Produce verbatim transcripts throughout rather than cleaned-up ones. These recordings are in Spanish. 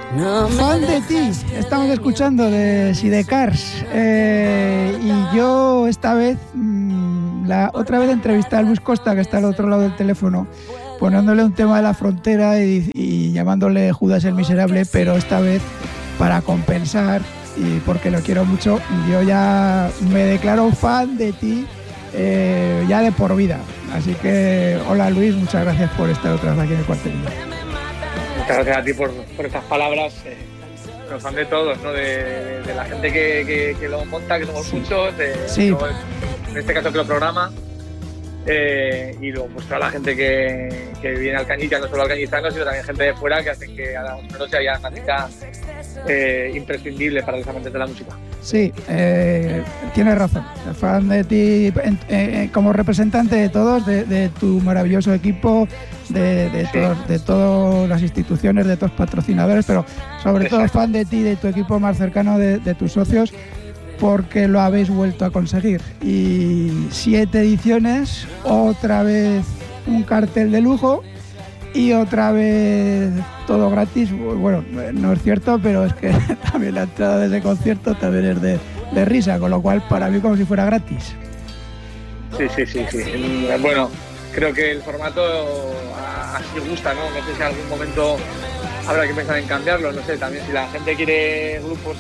Fan de ti, estamos escuchando de Sidecars eh, y yo esta vez, mmm, la otra vez entrevisté a Luis Costa, que está al otro lado del teléfono, poniéndole un tema de la frontera y, y llamándole Judas el Miserable, pero esta vez para compensar y porque lo quiero mucho, yo ya me declaro fan de ti eh, ya de por vida. Así que, hola Luis, muchas gracias por estar otra vez aquí en el Cuartelillo. Muchas gracias a ti por, por estas palabras. Eh, nos fan de todos, ¿no? De, de, de la gente que, que, que lo monta, que somos sí. muchos, de, sí. no, en este caso que lo programa. Eh, y luego pues toda la gente que, que viene al Cañita, no solo al Cañizano, sino también gente de fuera que hacen que a la no sea ya una cita eh, imprescindible para los amantes de la música. Sí, eh, tienes razón. Fan de ti eh, eh, como representante de todos, de, de tu maravilloso equipo, de, de, sí. todos, de todas las instituciones, de todos los patrocinadores, pero sobre Exacto. todo fan de ti, de tu equipo más cercano, de, de tus socios, porque lo habéis vuelto a conseguir. Y siete ediciones, otra vez un cartel de lujo y otra vez todo gratis. Bueno, no es cierto, pero es que también la entrada de ese concierto también es de, de risa, con lo cual para mí como si fuera gratis. Sí, sí, sí, sí. Bueno, creo que el formato así gusta, ¿no? No sé si en algún momento habrá que pensar en cambiarlo, no sé, también si la gente quiere grupos,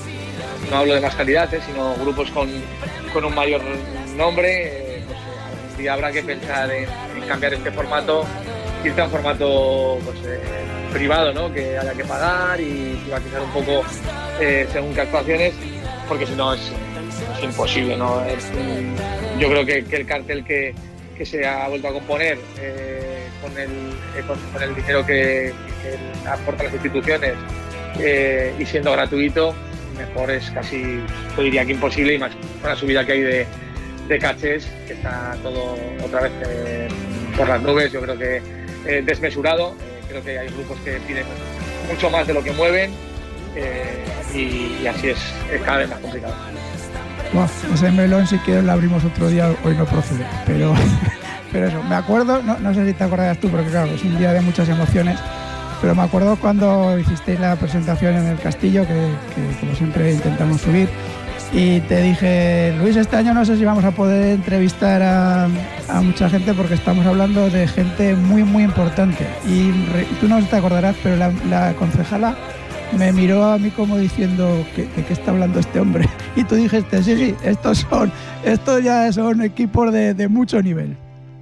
no hablo de más calidad, ¿eh? sino grupos con, con un mayor nombre, eh, pues algún día habrá que pensar en, en cambiar este formato, irte a un formato pues, eh, privado, ¿no? Que haya que pagar y privatizar un poco eh, según qué actuaciones, porque si no es, es imposible, ¿no? Es, yo creo que, que el cartel que, que se ha vuelto a componer eh, con, el, eh, con, con el dinero que, que aportan las instituciones eh, y siendo gratuito, mejor es casi, yo diría que imposible, y más con la subida que hay de, de cachés, que está todo otra vez eh, por las nubes, yo creo que eh, desmesurado, eh, creo que hay grupos que piden mucho más de lo que mueven eh, y, y así es, es cada vez más complicado. Wow, ese melón si quieres lo abrimos otro día, hoy no procede, pero, pero eso, me acuerdo, no, no sé si te acordarás tú, porque claro, es un día de muchas emociones. Pero me acuerdo cuando hicisteis la presentación en el Castillo, que, que como siempre intentamos subir, y te dije, Luis, este año no sé si vamos a poder entrevistar a, a mucha gente porque estamos hablando de gente muy, muy importante. Y re, tú no te acordarás, pero la, la concejala me miró a mí como diciendo, ¿de qué está hablando este hombre? Y tú dijiste, sí, sí, estos son, estos ya son equipos de, de mucho nivel.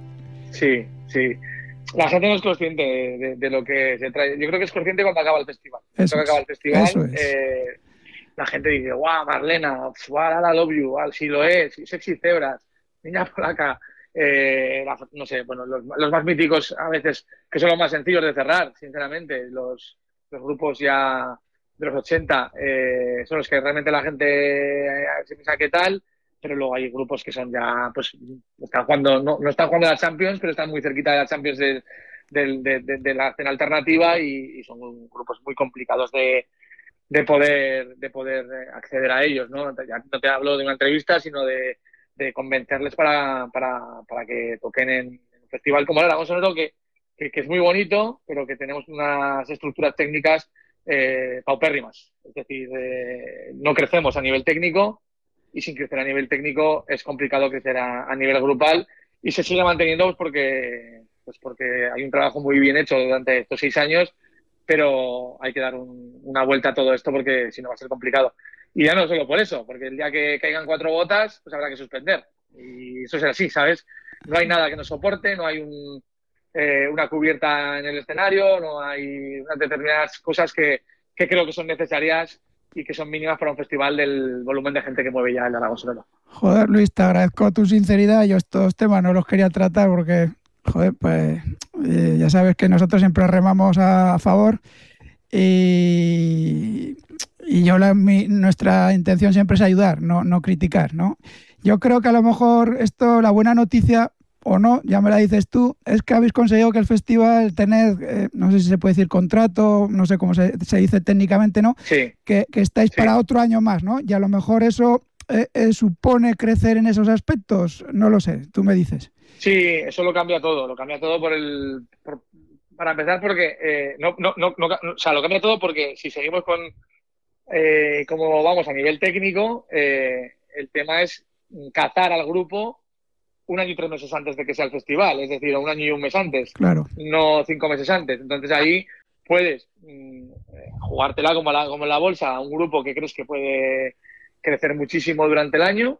Sí, sí. La gente no es consciente de, de, de lo que se trae. Yo creo que es consciente cuando acaba el festival. Cuando Eso acaba el festival, eso es. eh, la gente dice, guau, Marlena, guau, I love you, si lo es, Sexy Zebras, Niña Polaca, eh, la, no sé, bueno, los, los más míticos a veces, que son los más sencillos de cerrar, sinceramente, los, los grupos ya de los ochenta, eh, son los que realmente la gente eh, se piensa qué tal. Pero luego hay grupos que son ya, pues, están jugando, no, no están jugando a la Champions, pero están muy cerquita de la Champions de, de, de, de, de la escena alternativa y, y son grupos muy complicados de, de, poder, de poder acceder a ellos, ¿no? Ya no te hablo de una entrevista, sino de, de convencerles para, para, para que toquen en, en un festival como el Aragón Sonoro, que, que, que es muy bonito, pero que tenemos unas estructuras técnicas eh, paupérrimas. Es decir, eh, no crecemos a nivel técnico, y sin crecer a nivel técnico es complicado crecer a, a nivel grupal, y se sigue manteniendo pues porque, pues porque hay un trabajo muy bien hecho durante estos seis años, pero hay que dar un, una vuelta a todo esto porque si no va a ser complicado. Y ya no solo por eso, porque el día que caigan cuatro botas, pues habrá que suspender. Y eso es así, ¿sabes? No hay nada que nos soporte, no hay un, eh, una cubierta en el escenario, no hay unas determinadas cosas que, que creo que son necesarias y que son mínimas para un festival del volumen de gente que mueve ya el Aragón Sonoro. Joder, Luis, te agradezco tu sinceridad. Yo estos temas no los quería tratar porque, joder, pues eh, ya sabes que nosotros siempre remamos a, a favor y, y yo la, mi, nuestra intención siempre es ayudar, no, no criticar, ¿no? Yo creo que a lo mejor esto, la buena noticia, o no, ya me la dices tú, es que habéis conseguido que el festival tener, eh, no sé si se puede decir contrato, no sé cómo se, se dice técnicamente, ¿no? Sí. Que, que estáis sí. para otro año más, ¿no? Y a lo mejor eso eh, eh, supone crecer en esos aspectos, no lo sé, tú me dices. Sí, eso lo cambia todo, lo cambia todo por el... Por, para empezar, porque eh, no, no, no, no, o sea, lo cambia todo porque si seguimos con eh, como vamos a nivel técnico, eh, el tema es cazar al grupo un año y tres meses antes de que sea el festival, es decir, un año y un mes antes, Claro. no cinco meses antes. Entonces ahí puedes mmm, jugártela como, la, como en la bolsa a un grupo que crees que puede crecer muchísimo durante el año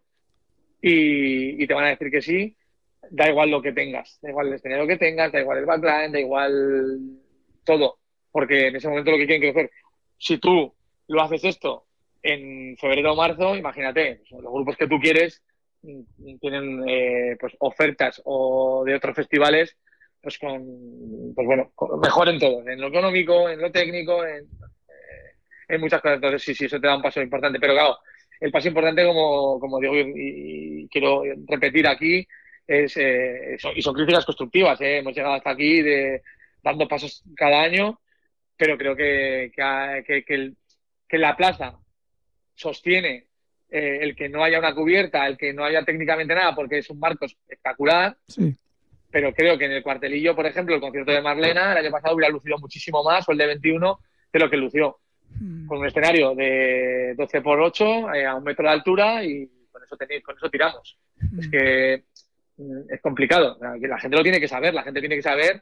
y, y te van a decir que sí, da igual lo que tengas, da igual el escenario que tengas, da igual el backline, da igual todo, porque en ese momento lo que quieren crecer. Si tú lo haces esto en febrero o marzo, imagínate, los grupos que tú quieres tienen eh, pues ofertas o de otros festivales pues con pues bueno con, mejor en todo, en lo económico, en lo técnico, en, eh, en muchas cosas. Entonces sí, sí, eso te da un paso importante, pero claro, el paso importante, como, como digo y, y quiero repetir aquí, es eh, eso, y son críticas constructivas, ¿eh? Hemos llegado hasta aquí de, dando pasos cada año, pero creo que, que, que, que, el, que la plaza sostiene eh, el que no haya una cubierta, el que no haya técnicamente nada, porque es un marco espectacular. Sí. Pero creo que en el Cuartelillo, por ejemplo, el concierto de Marlena el año pasado hubiera lucido muchísimo más, o el de veintiuno, de lo que lució. Mm. Con un escenario de doce por ocho eh, a un metro de altura y con eso, tenéis, con eso tiramos. Mm. Es que mm, es complicado. La gente lo tiene que saber. La gente tiene que saber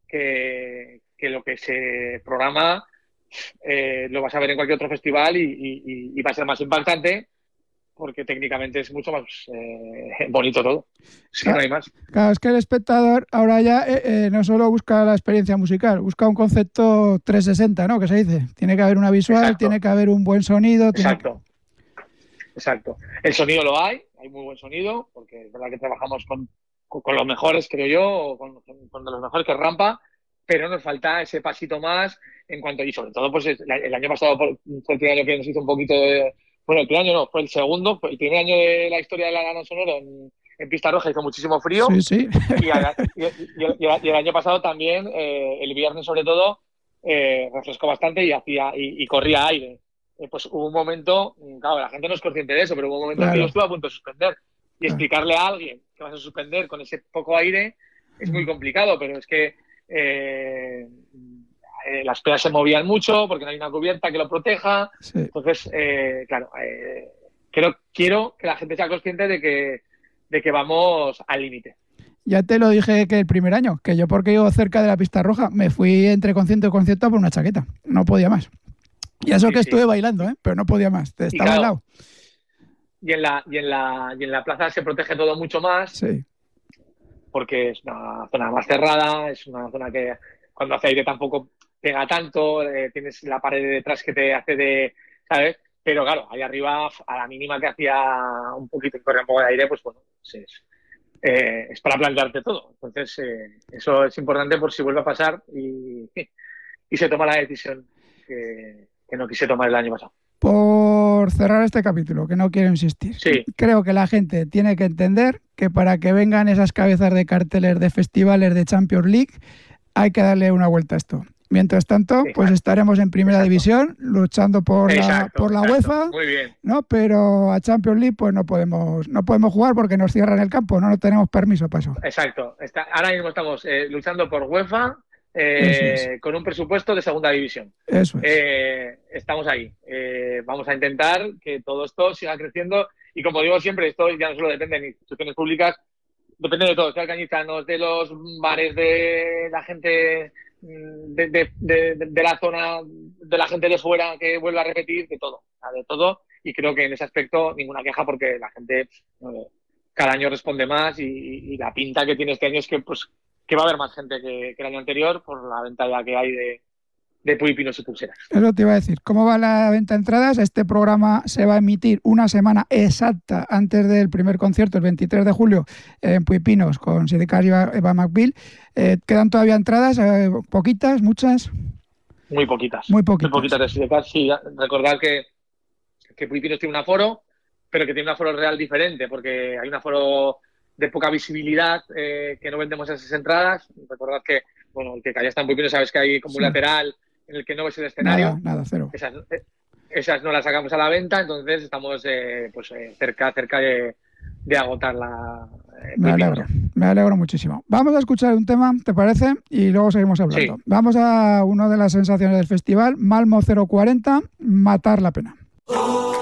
que, que lo que se programa eh, lo vas a ver en cualquier otro festival y, y, y va a ser más impactante porque técnicamente es mucho más eh, bonito todo. Es que claro, no hay más. Claro, es que el espectador ahora ya eh, eh, no solo busca la experiencia musical, busca un concepto trescientos sesenta, ¿no? Que se dice. Tiene que haber una visual, exacto, tiene que haber un buen sonido. Exacto. Que... Exacto. El sonido lo hay, hay muy buen sonido, porque es verdad que trabajamos con, con, con los mejores, creo yo, o con, con los mejores que Rampa, pero nos falta ese pasito más en cuanto, y sobre todo, pues el, el año pasado fue el primer año que nos hizo un poquito de, bueno, el primer año no, fue el segundo, fue el primer año de la historia del Arano Sonoro en, en Pista Roja, hizo muchísimo frío, sí, sí. Y, a, y, y, y, y el año pasado también, eh, el viernes sobre todo, eh, refrescó bastante y hacía y, y corría aire. Eh, pues hubo un momento, claro, la gente no es consciente de eso, pero hubo un momento claro. en que yo estuve a punto de suspender. Y explicarle a alguien que vas a suspender con ese poco aire es muy complicado, pero es que eh, eh, las pedas se movían mucho porque no hay una cubierta que lo proteja. Sí. Entonces, eh, claro, eh, quiero, quiero que la gente sea consciente de que, de que vamos al límite. Ya te lo dije que el primer año, que yo porque vivo cerca de la pista roja, me fui entre concierto y concierto por una chaqueta. No podía más. Y eso sí, que sí. estuve bailando, ¿eh? Pero no podía más. Estaba claro, al lado. Y en, la, y, en la, y en la plaza se protege todo mucho más. Sí. Porque es una zona más cerrada, es una zona que cuando hace aire tampoco pega tanto, eh, tienes la pared de detrás que te hace de, ¿sabes? Pero claro, ahí arriba, a la mínima que hacía un poquito, corre un poco de aire, pues bueno, pues es, eh, es para plantearte todo. Entonces, eh, eso es importante por si vuelve a pasar y, y se toma la decisión que, que no quise tomar el año pasado. Por cerrar este capítulo, que no quiero insistir, sí. creo que la gente tiene que entender que para que vengan esas cabezas de carteles de festivales de Champions League hay que darle una vuelta a esto. Mientras tanto, exacto. pues estaremos en primera exacto. división luchando por exacto, la, por la UEFA, muy bien. ¿no? Pero a Champions League pues no podemos no podemos jugar porque nos cierran el campo, no, no tenemos permiso para eso. Exacto. Está, ahora mismo estamos eh, luchando por UEFA. Eh, es. Con un presupuesto de segunda división. Eso es. Eh, estamos ahí. Eh, vamos a intentar que todo esto siga creciendo y como digo siempre, esto ya no solo depende de instituciones públicas, depende de todos, de alcañizanos, de los bares, de la gente de, de, de, de la zona, de la gente de fuera que vuelve a repetir, de todo, de todo. Y creo que en ese aspecto ninguna queja porque la gente eh, cada año responde más y, y la pinta que tiene este año es que pues que va a haber más gente que, que el año anterior por la venta ya que hay de, de puipinos y pulseras. Eso te iba a decir. ¿Cómo va la venta de entradas? Este programa se va a emitir una semana exacta antes del primer concierto, el veintitrés de julio, en Puipinos, con Sidecar y Eva McBeal. Eh, ¿Quedan todavía entradas? Eh, ¿Poquitas? ¿Muchas? Muy poquitas. Muy poquitas. Muy poquitas de Sidecar. Sí, recordad que, que Puipinos tiene un aforo, pero que tiene un aforo real diferente, porque hay un aforo de poca visibilidad, eh, que no vendemos esas entradas. Recordad que, bueno, el que ya está en Puipinos sabes que hay como sí. un lateral en el que no ves el escenario. Nada, nada, cero. Esas, esas no las sacamos a la venta, entonces estamos eh, pues eh, cerca, cerca de, de agotar la... Eh, me alegro, me Me alegro muchísimo. Vamos a escuchar un tema, ¿te parece? Y luego seguimos hablando. Sí. Vamos a una de las sensaciones del festival, Malmo cero cuarenta, Matar la pena.